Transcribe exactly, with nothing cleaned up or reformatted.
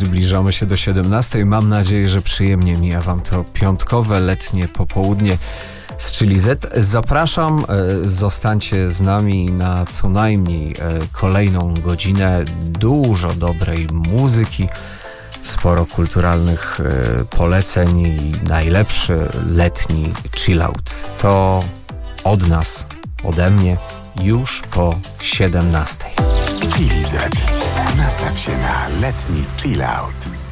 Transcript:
zbliżamy się do siedemnastej. Mam nadzieję, że przyjemnie mija wam to piątkowe, letnie popołudnie z Chili Z. Zapraszam, zostańcie z nami na co najmniej kolejną godzinę. Dużo dobrej muzyki, sporo kulturalnych poleceń i najlepszy letni chillout. To od nas, ode mnie, już po siedemnastej. Chili Z. Nastaw się na letni chillout.